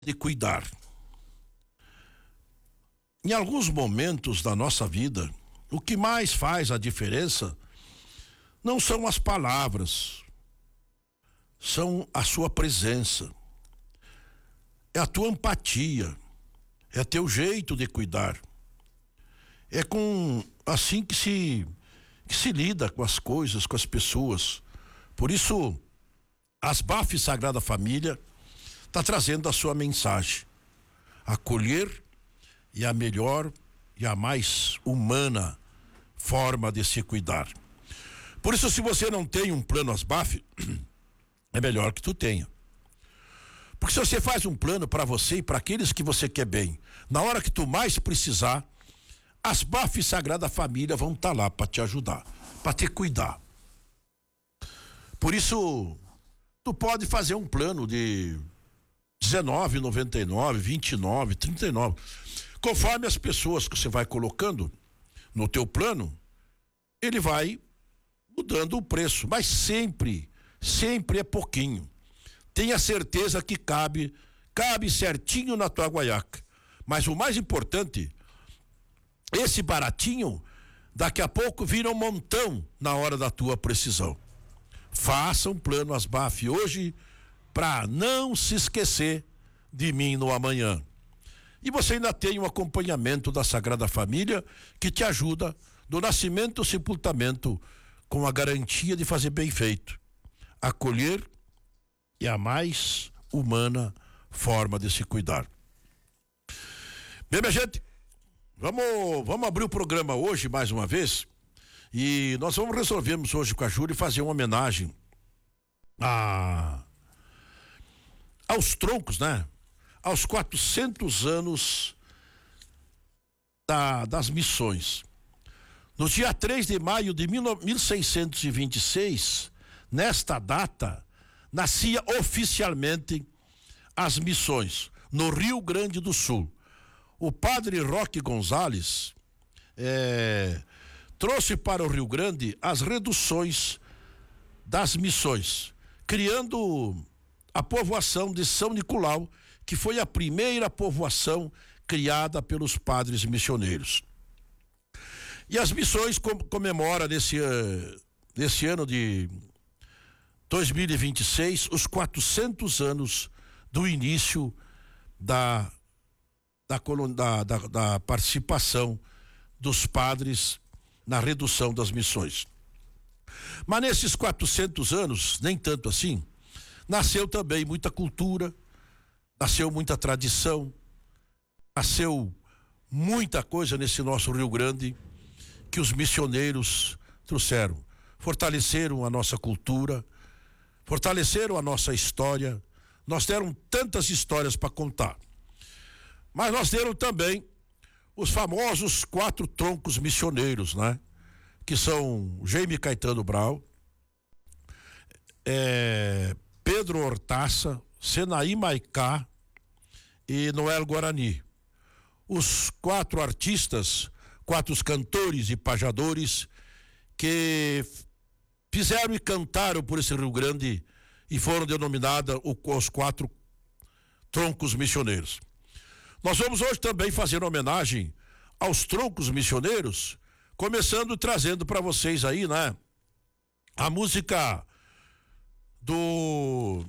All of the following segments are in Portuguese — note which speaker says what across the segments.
Speaker 1: de cuidar. Em alguns momentos da nossa vida, o que mais faz a diferença não são as palavras, são a sua presença, é a tua empatia, é teu jeito de cuidar. É com assim que se lida com as coisas, com as pessoas. Por isso, as BAF Sagrada Família está trazendo a sua mensagem: acolher é a melhor e a mais humana forma de se cuidar. Por isso, se você não tem um plano ASBAF, é melhor que tu tenha. Porque se você faz um plano para você e para aqueles que você quer bem, na hora que tu mais precisar, as BAF Sagrada Família vão estar lá para te ajudar, para te cuidar. Por isso, tu pode fazer um plano de R$19,99, R$29, R$39. Conforme as pessoas que você vai colocando no teu plano, ele vai mudando o preço, mas sempre é pouquinho. Tenha certeza que cabe certinho na tua guaiaca. Mas o mais importante, esse baratinho, daqui a pouco vira um montão na hora da tua precisão. Faça um plano ASBAF hoje para não se esquecer de mim no amanhã. E você ainda tem um acompanhamento da Sagrada Família que te ajuda do nascimento ao sepultamento, com a garantia de fazer bem feito. Acolher é a mais humana forma de se cuidar. Bem, minha gente, vamos abrir o programa hoje mais uma vez, e nós resolvemos hoje com a Júlia fazer uma homenagem aos troncos, né? Aos 400 anos das missões. No dia 3 de maio de 1626, nesta data, nascia oficialmente as missões no Rio Grande do Sul. O padre Roque Gonzalez trouxe para o Rio Grande as reduções das missões, criando a povoação de São Nicolau, que foi a primeira povoação criada pelos padres missioneiros. E as missões comemora nesse ano de 2026 os 400 anos do início da participação dos padres na redução das missões. Mas nesses 400 anos, nem tanto assim, nasceu também muita cultura, nasceu muita tradição, nasceu muita coisa nesse nosso Rio Grande que os missioneiros trouxeram. Fortaleceram a nossa cultura, fortaleceram a nossa história. Nós deram tantas histórias para contar. Mas nós deram também os famosos 4 troncos missioneiros, né? Que são Jaime Caetano Brau, Pedro Hortaça, Senaí Maicá e Noel Guarani. Os 4 artistas, 4 cantores e pajadores que fizeram e cantaram por esse Rio Grande e foram denominados os 4 troncos missioneiros. Nós vamos hoje também fazer homenagem aos troncos missioneiros, começando trazendo para vocês aí, né, a música do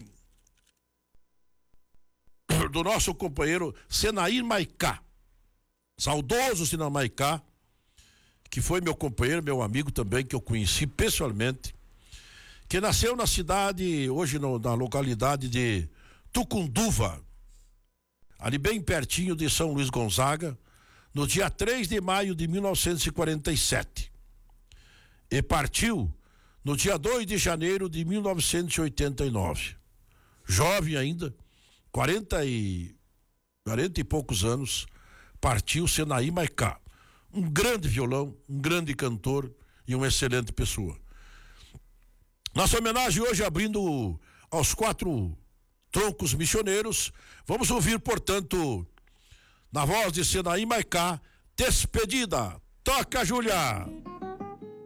Speaker 1: nosso companheiro Senaí Maicá, saudoso Senaí Maicá, que foi meu companheiro, meu amigo também, que eu conheci pessoalmente, que nasceu na cidade, hoje na localidade de Tucunduva, ali bem pertinho de São Luís Gonzaga, no dia 3 de maio de 1947. E partiu no dia 2 de janeiro de 1989. Jovem ainda, 40 e poucos anos, partiu Senaí Maicá. Um grande violão, um grande cantor e uma excelente pessoa. Nossa homenagem hoje abrindo aos 4 troncos missioneiros. Vamos ouvir, portanto, na voz de Senaí Maicá, Despedida. Toca, Júlia!